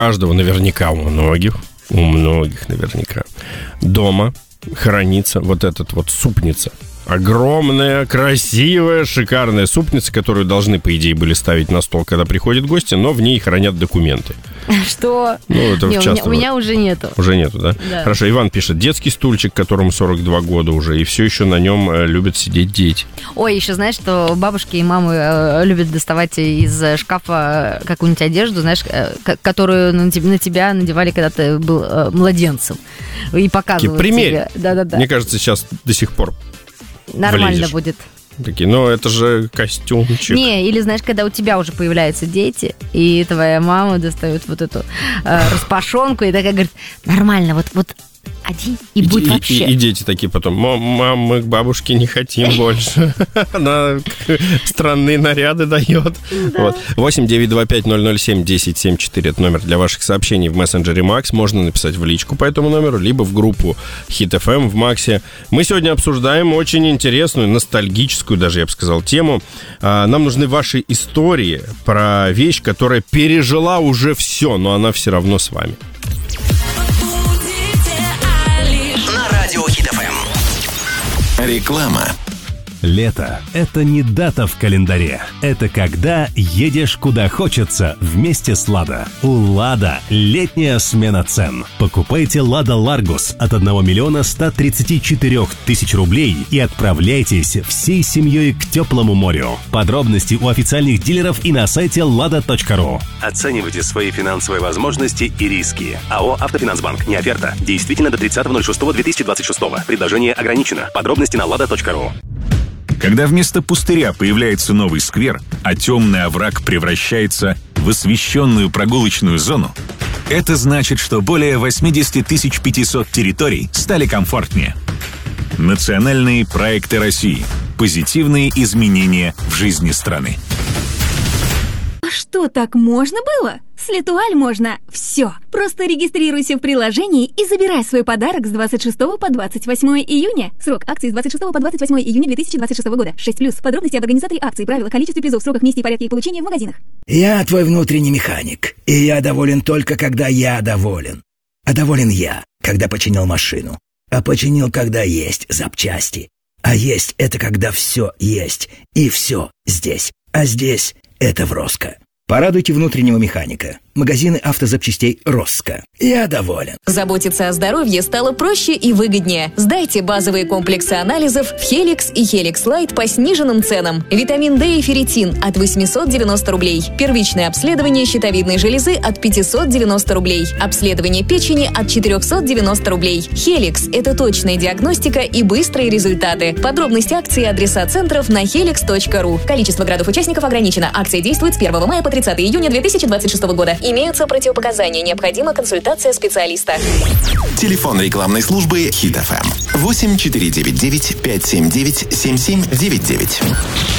каждого наверняка, у многих наверняка, дома хранится вот этот вот супница. Огромная, красивая, шикарная супница, которую должны, по идее, были ставить на стол, когда приходят гости, но в ней хранят документы. Что? Ну, это у меня уже нету. Уже нету, да? Хорошо, Иван пишет, детский стульчик, которому 42 года уже, и все еще на нем любят сидеть дети. Ой, еще знаешь, что бабушки и мамы любят доставать из шкафа какую-нибудь одежду, знаешь, которую на тебя надевали, когда ты был младенцем, и показывают примерь. тебе. Да-да-да. Мне кажется, сейчас до сих пор нормально влезешь. будет. Такие, но это же костюмчик. Не, или знаешь, когда у тебя уже появляются дети, и твоя мама достает вот эту распашонку, и такая говорит, нормально, вот одень, и будет вообще. И дети такие потом, мам, мы к бабушке не хотим больше. Она странные наряды дает. 8-925-007-1074 это номер для ваших сообщений в мессенджере Макс. Можно написать в личку по этому номеру, либо в группу Hit FM в Максе. Мы сегодня обсуждаем очень интересную, ностальгическую даже, я бы сказал, тему. Нам нужны ваши истории про вещь, которая пережила уже все, но она все равно с вами. Реклама. Лето – это не дата в календаре. Это когда едешь куда хочется вместе с «Лада». У «Лада» летняя смена цен. Покупайте «Лада Ларгус» от 1 миллиона 134 тысяч рублей и отправляйтесь всей семьей к теплому морю. Подробности у официальных дилеров и на сайте lada.ru. Оценивайте свои финансовые возможности и риски. АО «Автофинансбанк». Не оферта. Действительно до 30.06.2026. Предложение ограничено. Подробности на lada.ru. Когда вместо пустыря появляется новый сквер, а темный овраг превращается в освещенную прогулочную зону, это значит, что более 80 500 территорий стали комфортнее. Национальные проекты России. Позитивные изменения в жизни страны. Что, так можно было? С Летуаль можно все. Просто регистрируйся в приложении и забирай свой подарок с 26 по 28 июня. Срок акции с 26 по 28 июня 2026 года. 6+. Подробности об организаторе акции, правила, количестве призов, сроках, месте и порядке их получения в магазинах. Я твой внутренний механик, и я доволен только, когда я доволен. А доволен я, когда починил машину. А починил, когда есть запчасти. А есть — это когда все есть, и все здесь. А здесь — это в Роско. Порадуйте внутреннего механика. Магазины автозапчастей «Роско». Я доволен. Заботиться о здоровье стало проще и выгоднее. Сдайте базовые комплексы анализов в Helix и Helix Light по сниженным ценам. Витамин D и ферритин от 890 рублей. Первичное обследование щитовидной железы от 590 рублей. Обследование печени от 490 рублей. Helix – это точная диагностика и быстрые результаты. Подробности акции и адреса центров на helix.ru. Количество градов-участников ограничено. Акция действует с 1 мая по 30 июня 2026 года. Имеются противопоказания. Необходима консультация специалиста. Телефон рекламной службы Hit FM 8 499 579 7799.